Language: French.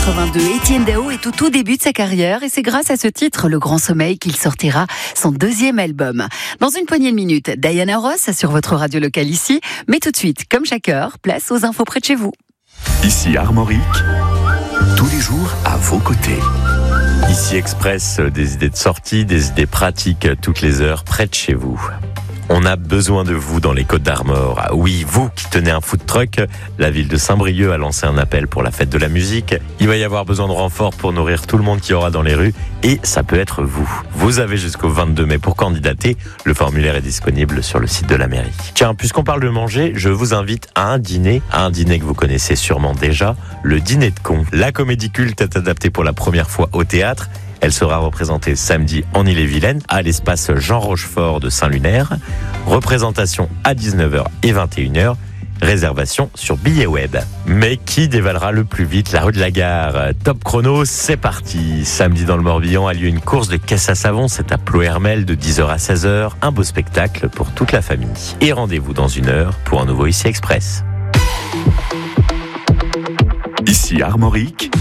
82, Étienne Dao est au tout début de sa carrière et c'est grâce à ce titre, Le Grand Sommeil, qu'il sortira son deuxième album. Dans une poignée de minutes, Diana Ross sur votre radio locale ici. Mais tout de suite, comme chaque heure, place aux infos près de chez vous. Ici Armorique, tous les jours à vos côtés. Ici Express, des idées de sortie, des idées pratiques toutes les heures près de chez vous. On a besoin de vous dans les Côtes-d'Armor. Ah oui, vous qui tenez un food truck, la ville de Saint-Brieuc a lancé un appel pour la fête de la musique. Il va y avoir besoin de renforts pour nourrir tout le monde qui aura dans les rues et ça peut être vous. Vous avez jusqu'au 22 mai pour candidater. Le formulaire est disponible sur le site de la mairie. Tiens, puisqu'on parle de manger, je vous invite à un dîner que vous connaissez sûrement déjà, le dîner de cons. La comédie culte est adaptée pour la première fois au théâtre. Elle sera représentée samedi en Ille-et-Vilaine à l'espace Jean Rochefort de Saint-Lunaire. Représentation à 19h et 21h. Réservation sur billets web. Mais qui dévalera le plus vite la rue de la Gare? Top chrono, c'est parti. Samedi dans le Morbihan a lieu une course de caisse à savon. C'est à Plohermel de 10h à 16h. Un beau spectacle pour toute la famille. Et rendez-vous dans 1 heure pour un nouveau Ici Express. Ici Armorique,